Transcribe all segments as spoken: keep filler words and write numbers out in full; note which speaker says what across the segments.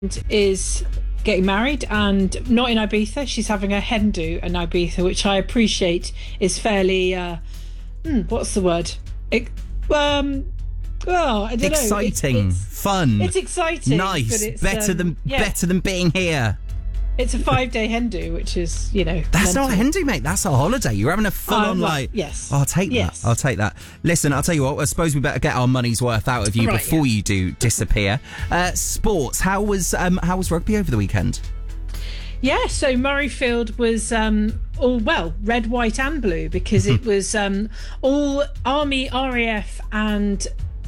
Speaker 1: is getting married, and not in Ibiza. She's having a hen do in Ibiza, which I appreciate is fairly uh hmm, what's the word it, um oh, I don't
Speaker 2: exciting
Speaker 1: know. It's, it's,
Speaker 2: fun
Speaker 1: it's exciting,
Speaker 2: nice
Speaker 1: but it's,
Speaker 2: better
Speaker 1: um,
Speaker 2: than
Speaker 1: yeah.
Speaker 2: better than being here.
Speaker 1: It's a five-day hen do, which is, you know,
Speaker 2: that's
Speaker 1: mental.
Speaker 2: not a hen do, mate. That's a holiday. You're having a full-on,
Speaker 1: Um,
Speaker 2: like...
Speaker 1: yes.
Speaker 2: I'll take
Speaker 1: yes.
Speaker 2: that. I'll take that. Listen, I'll tell you what. I suppose we better get our money's worth out of you
Speaker 1: right,
Speaker 2: before
Speaker 1: yeah.
Speaker 2: you do disappear. Uh, sports. How was um, how was rugby over the weekend?
Speaker 1: Yeah, so Murrayfield was um, all, well, red, white and blue, because it was um, all Army, R A F and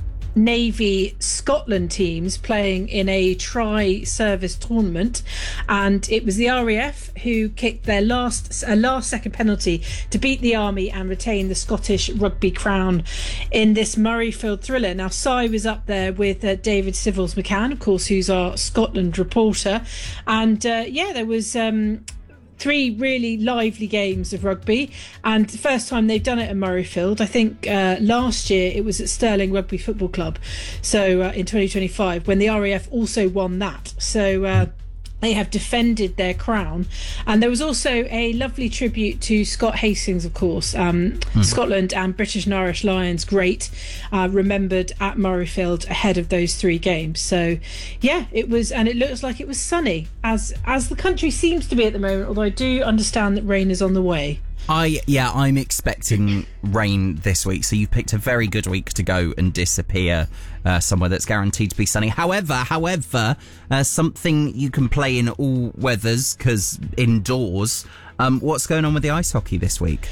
Speaker 1: Navy Scotland teams playing in a tri-service tournament, and it was the R A F who kicked their last uh, last second penalty to beat the Army and retain the Scottish rugby crown in this Murrayfield thriller. Now, Si was up there with uh, David Civils McCann, of course, who's our Scotland reporter, and uh, yeah, there was um three really lively games of rugby, and the first time they've done it at Murrayfield. I think uh, last year it was at Stirling Rugby Football Club, so uh, in twenty twenty-five, when the R A F also won that. So uh, they have defended their crown. And there was also a lovely tribute to Scott Hastings, of course. Um, mm. Scotland and British and Irish Lions, great, uh, remembered at Murrayfield ahead of those three games. So, yeah, it was, and it looks like it was sunny, as as the country seems to be at the moment, although I do understand that rain is on the way.
Speaker 2: I yeah, I'm expecting rain this week, so you've picked a very good week to go and disappear uh, somewhere that's guaranteed to be sunny. However, however, uh, something you can play in all weathers, because indoors. Um, what's going on with the ice hockey this week?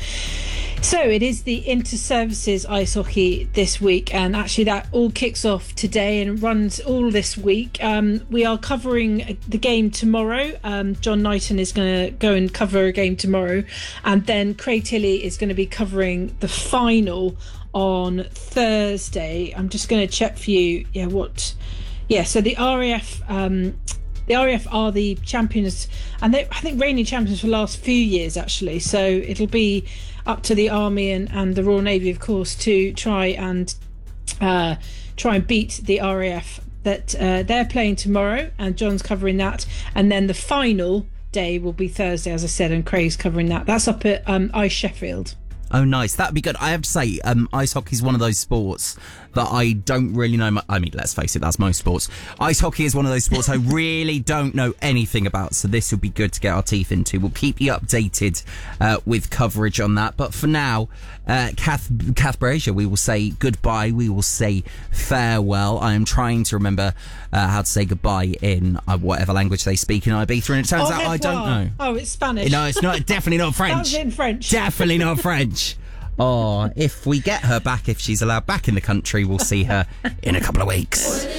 Speaker 1: So it is the Inter-Services ice hockey this week, and actually that all kicks off today and runs all this week. Um, we are covering the game tomorrow. Um, John Knighton is going to go and cover a game tomorrow, and then Craig Tilley is going to be covering the final on Thursday. I'm just going to check for you. Yeah, what? Yeah, so the R A F. Um, The R A F are the champions, and they, I think, reigning champions for the last few years, actually. So it'll be up to the Army and, and the Royal Navy, of course, to try and uh, try and beat the R A F. That uh, they're playing tomorrow, and John's covering that, and then the final day will be Thursday, as I said, and Craig's covering that. That's up at um, Ice Sheffield.
Speaker 2: Oh, nice. That'd be good. I have to say, um, ice hockey is one of those sports that I don't really know much. I mean, let's face it, that's most sports. Ice hockey is one of those sports I really don't know anything about, so this would be good to get our teeth into. We'll keep you updated uh, with coverage on that. But for now, uh, Kath, Kath Brazier, we will say goodbye. We will say farewell. I am trying to remember uh, how to say goodbye in uh, whatever language they speak in Ibiza, and it turns
Speaker 1: Au
Speaker 2: out I don't know.
Speaker 1: Oh, it's Spanish.
Speaker 2: No, it's not. Definitely not French.
Speaker 1: That was in French.
Speaker 2: Definitely not French. Oh, if we get her back, if she's allowed back in the country, we'll see her in a couple of weeks.